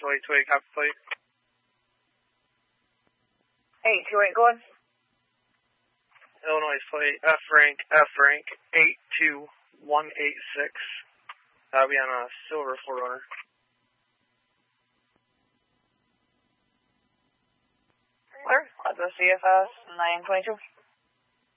828, copy plate. 828, go ahead. Illinois plate, F rank, 82186. That'll be on a silver 4Runner. Clear. Let's go CFS 922.